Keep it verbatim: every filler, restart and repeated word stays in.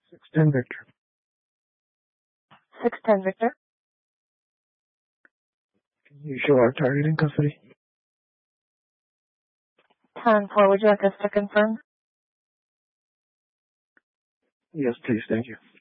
six ten Victor. six ten Victor. Can you show our target in custody? ten four, would you like us to confirm? Yes, please. Thank you.